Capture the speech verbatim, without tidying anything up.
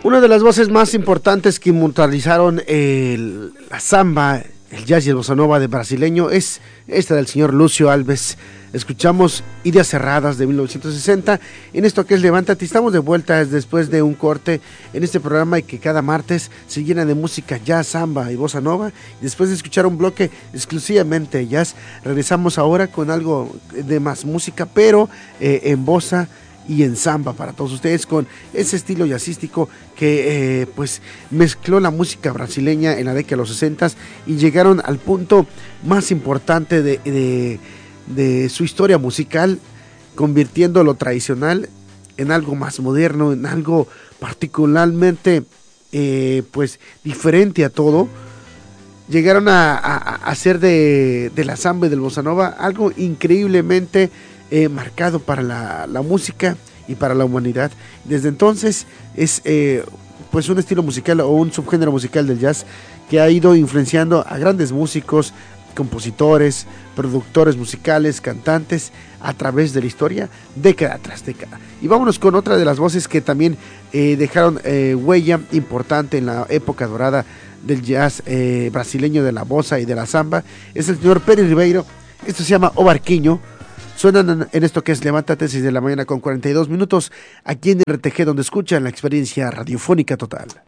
Una de las voces más importantes que inmortalizaron el, la samba, el jazz y el bossa nova de brasileño es esta del señor Lúcio Alves. Escuchamos Ideas Cerradas de mil novecientos sesenta en esto que es Levántate. Estamos de vuelta después de un corte en este programa y que cada martes se llena de música jazz, samba y bossa nova. Después de escuchar un bloque exclusivamente jazz, regresamos ahora con algo de más música, pero eh, en bossa y en samba para todos ustedes, con ese estilo jazzístico que eh, pues mezcló la música brasileña en la década de los sesenta y llegaron al punto más importante de, de, de su historia musical, convirtiendo lo tradicional en algo más moderno, en algo particularmente eh, pues diferente a todo. Llegaron a, a, a hacer de, de la samba y del bossa nova algo increíblemente Eh, marcado para la, la música y para la humanidad. Desde entonces es eh, pues un estilo musical o un subgénero musical del jazz que ha ido influenciando a grandes músicos, compositores, productores musicales, cantantes a través de la historia, década tras década. Y vámonos con otra de las voces que también eh, dejaron eh, huella importante en la época dorada del jazz eh, brasileño, de la bossa y de la samba. Es el señor Pérez Ribeiro. Esto se llama O Barquinho. Suenan en esto que es Levántate, seis de la mañana con cuarenta y dos minutos, aquí en R T G, donde escuchan la experiencia radiofónica total.